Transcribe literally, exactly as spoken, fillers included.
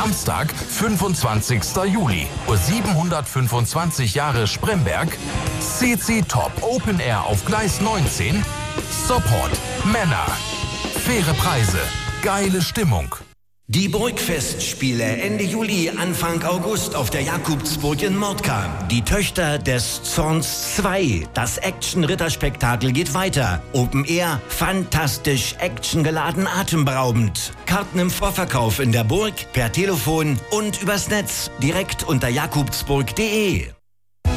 Samstag, fünfundzwanzigster Juli, Uhr siebenhundertfünfundzwanzig Jahre Spremberg, C C Top Open Air auf Gleis neunzehn, Support Männer, faire Preise, geile Stimmung. Die Burgfestspiele Ende Juli, Anfang August auf der Jakobsburg in Mordka. Die Töchter des Zorns zwei. Das Action-Ritterspektakel geht weiter. Open Air, fantastisch, actiongeladen, atemberaubend. Karten im Vorverkauf in der Burg, per Telefon und übers Netz. Direkt unter jakobsburg punkt de.